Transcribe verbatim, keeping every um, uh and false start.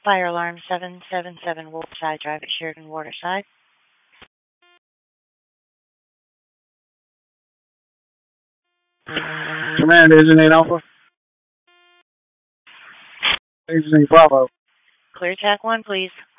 Fire alarm seven seven seven Wolfside Drive at Sheridan Waterside. Command, Agent eight Alpha. Agent eight Bravo. Clear tack one, please.